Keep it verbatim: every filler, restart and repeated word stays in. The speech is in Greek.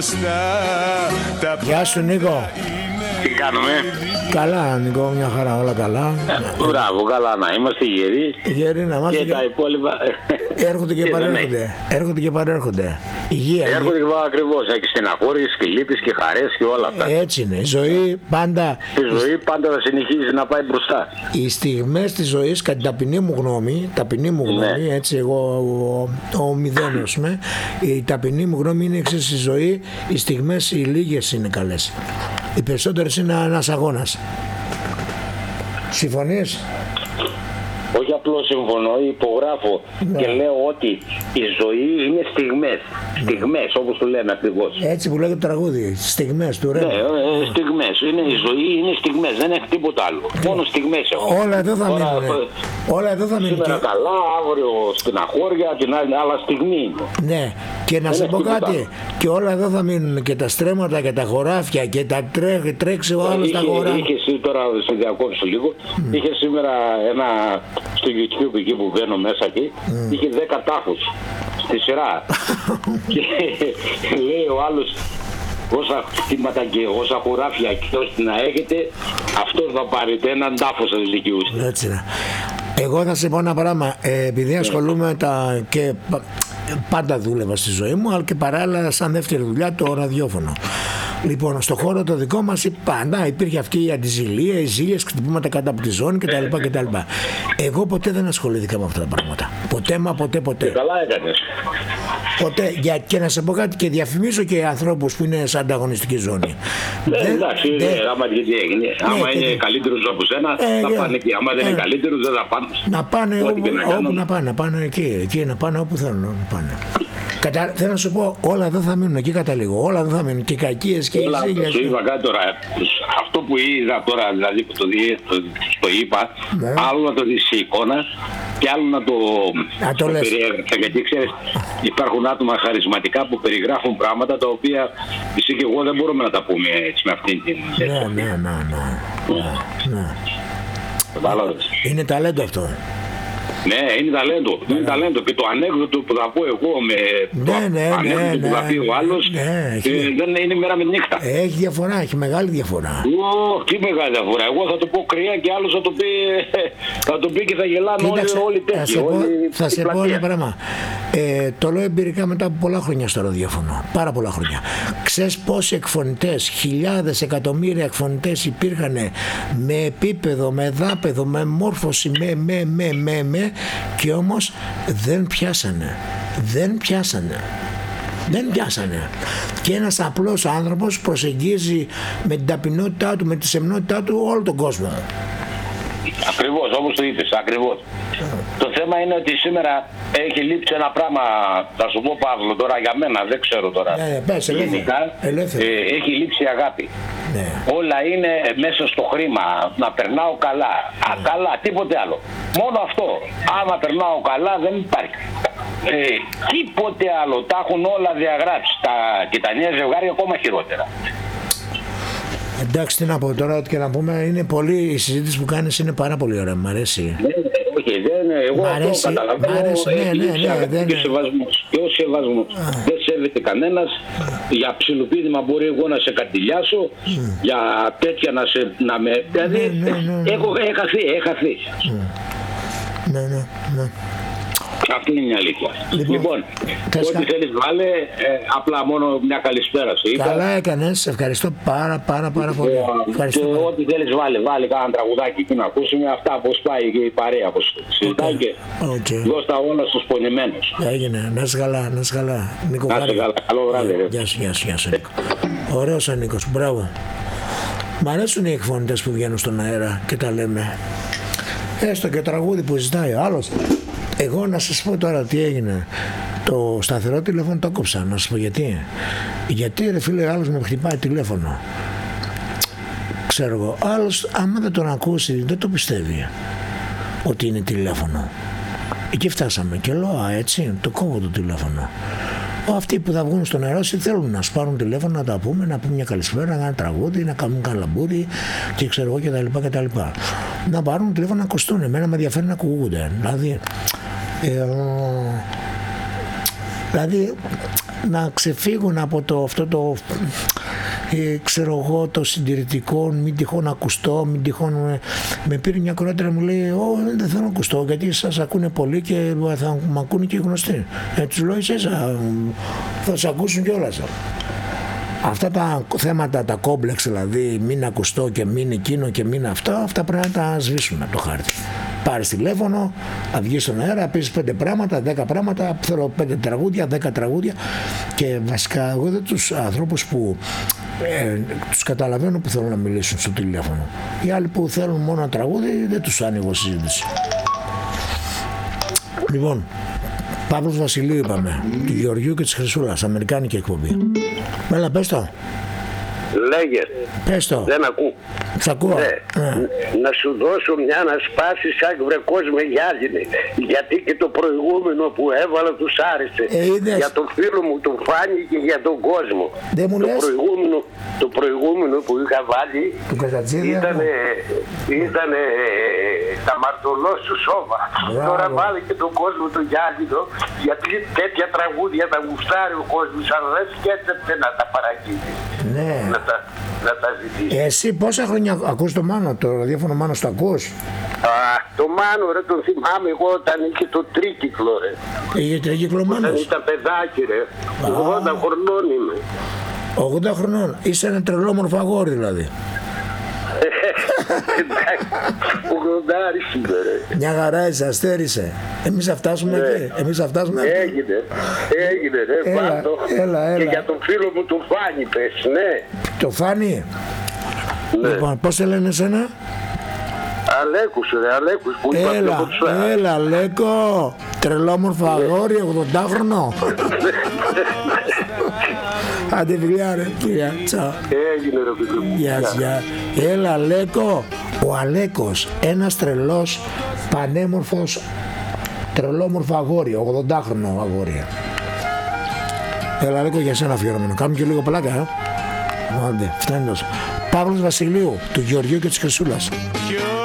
Γεια σου Νίκο. Τι κάνουμε? Καλά Νίκο, μια χαρά, όλα καλά. Ε, μπράβο, καλά να είμαστε γεροί. Γεροί να είμαστε. Και, και τα υπόλοιπα. Έρχονται και, και παρέρχονται. Έρχονται και παρέρχονται. Υγεία. Έρχονται και παρέρχονται ακριβώς. Έχει στεναχώρειες και λύπες και χαρές και όλα αυτά. Έτσι είναι. Η ζωή πάντα. Η ζωή πάντα θα συνεχίζει να πάει μπροστά. Οι στιγμές της ζωής, κατά την ταπεινή μου γνώμη, ταπεινή μου γνώμη, ναι. Έτσι, εγώ ο, ο, ο μηδένος με, η ταπεινή μου γνώμη είναι εξής: στη ζωή, οι στιγμές οι λίγες είναι καλές. Οι περισσότερες είναι ένας αγώνας. Συμφωνείς? Όχι απλώς συμφωνώ, υπογράφω ναι. Και λέω ότι η ζωή είναι στιγμές. Ναι. Στιγμές, όπως το λέμε ακριβώς. Έτσι που λέγεται το τραγούδι, στιγμές του Ρέμου. Ναι, ε, στιγμές. Είναι, η ζωή είναι στιγμές, δεν έχει τίποτα άλλο. Ναι. Μόνο στιγμές έχω. Όλα εδώ θα μείνουν. Όλα εδώ θα μείνουν. Σήμερα και... καλά, αύριο στεναχώρια, την άλλη, άλλα στιγμή. Ναι, και να σε πω κάτι. Και όλα εδώ θα μείνουν. Και τα στρέμματα και τα χωράφια και τα τρέ, τρέξει ο άλλος τα χωράφια. Είχε τώρα, σε διακόψω λίγο, mm. είχε σήμερα ένα. Στο YouTube εκεί που μπαίνω μέσα εκεί, mm. είχε δέκα τάφους στη σειρά. Και λέει ο άλλος, όσα χτήματα και όσα χωράφια και ώστε να έχετε, αυτός θα πάρετε έναν τάφο σας δικαιούστε. Έτσι είναι. Εγώ θα σε πω ένα πράγμα, ε, επειδή ασχολούμαι τα, και πάντα δούλευα στη ζωή μου, αλλά και παράλληλα σαν δεύτερη δουλειά το ραδιόφωνο. Λοιπόν, στο χώρο το δικό μας πάντα υπήρχε αυτή η αντιζηλία, οι ζήλιες, χτυπήματα κάτω από τη ζώνη κτλ. κτλ. Εγώ ποτέ δεν ασχολήθηκα με αυτά τα πράγματα. Ποτέ μα ποτέ ποτέ. Και καλά έκανες. Ποτέ. Για, και να σε πω κάτι, και διαφημίζω και ανθρώπους που είναι σε ανταγωνιστική ζώνη. Ναι, δεν, εντάξει, δε, ναι, άμα και τι έγινε. Ναι, άμα είναι και... καλύτερος από σένα, ε, θα πάνε εκεί. Άμα δεν ε, είναι καλύτερος, δεν θα πάνε. Να πάνε όπου, να, όπου να πάνε, να πάνε εκεί, εκεί, να πάνε όπου θέλουν να πάνε. Κατα... Θέλω να σου πω, όλα δεν θα μείνουν, εκεί καταλήγω. Όλα δεν θα μείνουν. Και οι κακίες και οι ζήλιες. Σου είπα κάτι τώρα. Αυτό που είδα τώρα, δηλαδή που το, το, το είπα, ναι. Άλλο να το δεις σε εικόνα και άλλο να το, να το, το περιέγραψα. Γιατί ξέρεις, υπάρχουν άτομα χαρισματικά που περιγράφουν πράγματα τα οποία εσύ και εγώ δεν μπορούμε να τα πούμε έτσι με αυτήν την. Ναι, ναι, ναι, ναι. ναι. ναι. Είναι ταλέντο αυτό. Ναι, είναι ταλέντο. Ναι. Είναι ταλέντο. Και το ανέκδοτο που θα πω εγώ με ναι, το ναι, ανέκδοτο ναι, που θα πει ο άλλος ναι, ε, δεν είναι μέρα με νύχτα. Έχει διαφορά, έχει μεγάλη διαφορά. Ω, τι μεγάλη διαφορά. Εγώ θα το πω κρύα και άλλος θα το πει, θα το πει και θα γελάνε όλοι, όλοι τέτοιοι. Θα σε πω, θα σε πω ένα πράγμα. Ε, το λέω εμπειρικά μετά από πολλά χρόνια στο ραδιόφωνο. Πάρα πολλά χρόνια. Ξέρεις πόσοι εκφωνητές, χιλιάδες, εκατομμύρια εκφωνητές υπήρχαν με επίπεδο, με δάπεδο, με μόρφωση, με, με, με, με, με και όμως δεν πιάσανε. Δεν πιάσανε. Δεν πιάσανε. Και ένας απλός άνθρωπος προσεγγίζει με την ταπεινότητά του, με τη σεμνότητά του όλο τον κόσμο. Ακριβώς, όπως το είπες, ακριβώς. Το θέμα είναι ότι σήμερα έχει λείψει ένα πράγμα, θα σου πω Παύλο τώρα για μένα, δεν ξέρω τώρα. Ναι, πες, γενικά, ε, έχει λείψει η αγάπη. Ναι. Όλα είναι μέσα στο χρήμα, να περνάω καλά. Ναι. Α, καλά, τίποτε άλλο. Μόνο αυτό. Άμα περνάω καλά δεν υπάρχει. Ε, τίποτε άλλο. Τα έχουν όλα διαγράψει. Τα, και τα νέα ζευγάρια ακόμα χειρότερα. Εντάξει, τι να πω τώρα, και να πούμε, είναι πολύ, η συζήτηση που κάνεις είναι πάρα πολύ ωραία, μ' αρέσει. Ναι, όχι, δεν, εγώ μ' αρέσει, αυτό καταλαβαίνω, μ' αρέσει, ναι, ναι, ναι, δεν και σεβασμός, και ο σεβασμός. Δεν σέβεται κανένας, για ψιλοπίδημα μπορεί εγώ να σε κατηλιάσω, mm. για τέτοια να, σε, να με, δηλαδή, ναι, ναι, ναι, ναι. έχω έχαθεί, έχαθεί. Mm. Ναι, ναι, ναι. Αυτή είναι η αλήθεια. Λοιπόν, λοιπόν ό,τι θέλεις βάλε, ε, απλά μόνο μια καλησπέρα σου είπα. Καλά έκανες, ευχαριστώ πάρα πάρα πάρα πολύ. Και, και ό,τι θέλεις βάλε, βάλε κάνα τραγουδάκι που να ακούσουμε, αυτά πως πάει και η παρέα πως συζητάει και okay. Δώσ' τα όλα στους πονημένους. Έγινε, να είσαι καλά, να είσαι καλά. Νίκο, να είσαι καλά, καλό βράδυ. Yeah, γεια σου, γεια σου, γεια σου Νίκο. Ωραίος ο Νίκος, μπράβο. Μ' αρέσουν οι εκφωνητές που βγαίνουν στον αέρα και τα λέμε. Έστω και τραγούδι που ζητάει ο άλλος. Εγώ να σας πω τώρα τι έγινε. Το σταθερό τηλέφωνο το κόψα. Να σας πω γιατί. Γιατί ρε φίλε, άλλος με χτυπάει τηλέφωνο. Ξέρω εγώ. Άλλος άμα δεν τον ακούσει δεν το πιστεύει ότι είναι τηλέφωνο. Εκεί φτάσαμε και λέω α, έτσι το κόβω το τηλέφωνο. Αυτοί που θα βγουν στο νερό θέλουν να σπάρουν τηλέφωνο, να τα πούμε, να πούμε μια καλησπέρα, να κάνουν τραγούδι, να κάνουν καλαμπούρι και ξέρω εγώ κτλ. κτλ. Να πάρουν τηλέφωνο να ακουστούν. Εμένα με ενδιαφέρει να ακούγονται. Δηλαδή, ε, δηλαδή να ξεφύγουν από το, αυτό το ε, ξέρω εγώ, το συντηρητικό, μην τυχόν ακουστώ, μην τυχόν με, με πήρε μια κορότερα, μου λέει Ω, δεν θέλω να ακουστώ γιατί σας ακούνε πολύ και θα μ' ακούνε και οι γνωστοί. Ε, τους λέω εσείς θα σας ακούσουν κιόλας. Αυτά τα θέματα, τα κόμπλεξ δηλαδή, μην ακουστώ και μην εκείνο και μην αυτό, αυτά πρέπει να τα σβήσουμε από το χάρτη. Πάρεις τηλέφωνο, θα βγεις στον αέρα, πεις πέντε πράγματα, δέκα πράγματα, θέλω πέντε τραγούδια, δέκα τραγούδια και βασικά εγώ δεν τους ανθρώπους που ε, τους καταλαβαίνω που θέλουν να μιλήσουν στο τηλέφωνο. Οι άλλοι που θέλουν μόνο ένα τραγούδι δεν τους άνοιγω συζήτηση. Λοιπόν, Παύλος Βασιλείου είπαμε, του Γεωργιού και της Χρυσούλας, αμερικάνικη εκπομπή. Μέλα, πες το. Λέγε. Πες το. Δεν ακού. Σ' ακούω. Ναι. Ε. Να σου δώσω μια να σπάσεις σαν βρεκός με γυάλινη. Γιατί και το προηγούμενο που έβαλα τους άρεσε. Ε, είδες. Για τον φίλο μου τον Φάνη και για τον κόσμο. Δεν μου το λες. Προηγούμενο, το προηγούμενο που είχα βάλει Του Καζατζίδη. ήτανε, ήτανε τα μαρτωλό σου σώμα. Μπράβο. Τώρα βάλει και τον κόσμο το γυάλινο. Γιατί τέτοια τραγούδια τα γουστάρει ο κόσμος. Αλλά δεν σκέφτεται να τα παραγγείλει. Ναι. Να τα, να τα ζητήσει. Εσύ πόσα χρόνια ακούς το Μάνο, το ραδιόφωνο Μάνο το ακούς? Α, το Μάνο ρε τον θυμάμαι εγώ όταν είχε το τρίκυκλο ρε. Είχε τρίκυκλο Όταν Μάνος. ήταν παιδάκι ρε. ογδόντα χρονών είμαι. ογδόντα χρονών. Είσαι ένα τρελόμορφο αγόρι δηλαδή. Εντάξει, ογδόντα είμαι ρε. Μια χαρά είσαι, αστέρισε. Εμείς θα φτάσουμε Ναι. εκεί. Εμείς θα φτάσουμε εκεί. Έγινε, έγινε ρε. Έλα, Πάντο. έλα, έλα. Και για τον φίλο μου τον Φάνη πες, ναι. Το Φάνη. Ναι. Λοιπόν, πώς σε λένε εσένα? Αλέκους ρε, Αλέκους που είπα πιο Έλα, κοντά. έλα Λέκο. Τρελόμορφο αγόρι, ογδοντάχρονο. Άντε φιλιά ρε, φιλιά. Τσαου. Έγινε ρε φίλο μου. Γεια σας, γεια. Έλα Λέκο. Ο Αλέκος, ένας τρελός, πανέμορφος, τρελόμορφο αγόρι, ογδοντάχρονο αγόρι. Έλα Λέκο, για σένα αφιερωμένο. Κάνουμε και λίγο πλάκα, ε. Άντε, φτάνει τόσο. Παύλος Βασιλείου, του Γεωργίου και της Χρυσούλας.